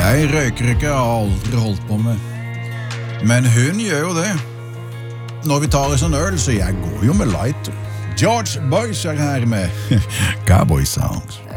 Jeg røyker ikke, jeg har aldri holdt på med. Men hun gjør jo det. Når vi tar oss en øl, så jeg går jo med lighter. George Boyce er her med Cowboy Sounds.